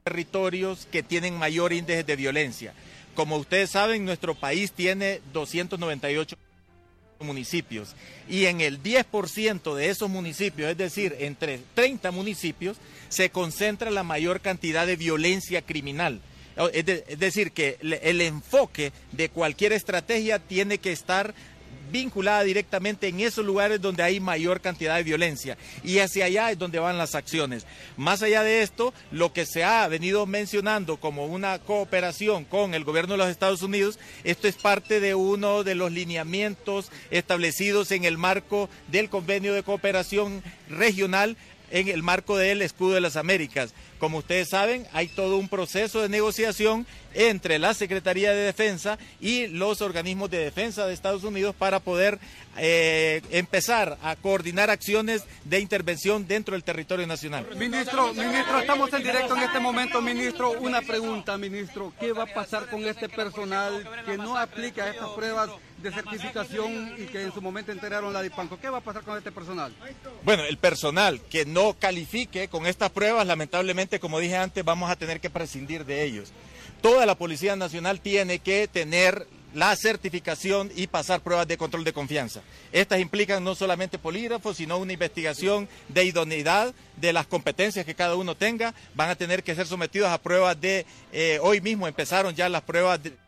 territorios que tienen mayor índice de violencia. Como ustedes saben, nuestro país tiene 298 municipios y en el 10% de esos municipios, es decir, entre 30 municipios, se concentra la mayor cantidad de violencia criminal. Es decir, que el enfoque de cualquier estrategia tiene que estar vinculada directamente en esos lugares donde hay mayor cantidad de violencia, y hacia allá es donde van las acciones. Más allá de esto, lo que se ha venido mencionando como una cooperación con el gobierno de los Estados Unidos, esto es parte de uno de los lineamientos establecidos en el marco del convenio de cooperación regional, en el marco del Escudo de las Américas. Como ustedes saben, hay todo un proceso de negociación entre la Secretaría de Defensa y los organismos de defensa de Estados Unidos para poder empezar a coordinar acciones de intervención dentro del territorio nacional. Ministro, estamos en directo en este momento, ministro. Una pregunta, ministro. ¿Qué va a pasar con este personal que no aplica estas pruebas de certificación y que en su momento integraron la DIPANCO? ¿Qué va a pasar con este personal? Bueno, el personal que no califique con estas pruebas, lamentablemente, como dije antes, vamos a tener que prescindir de ellos. Toda la Policía Nacional tiene que tener la certificación y pasar pruebas de control de confianza. Estas implican no solamente polígrafos, sino una investigación de idoneidad de las competencias que cada uno tenga. Van a tener que ser sometidos a pruebas de, hoy mismo empezaron ya las pruebas de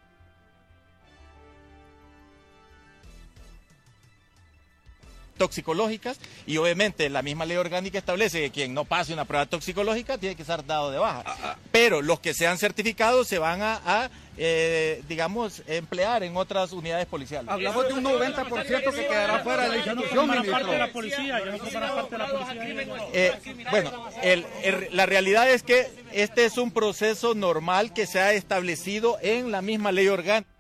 toxicológicas, y obviamente la misma ley orgánica establece que quien no pase una prueba toxicológica tiene que ser dado de baja. Pero los que sean certificados se van a digamos, emplear en otras unidades policiales. Hablamos de un 90% que quedará fuera de la institución, ministro. Bueno, la realidad es que este es un proceso normal que se ha establecido en la misma ley orgánica.